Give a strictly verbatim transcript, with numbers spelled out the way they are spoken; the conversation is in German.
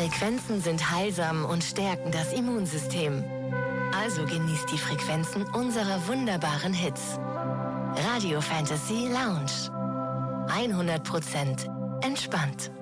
Frequenzen sind heilsam und stärken das Immunsystem. Also genießt die Frequenzen unserer wunderbaren Hits. Radio Fantasy Lounge. hundert Prozent entspannt.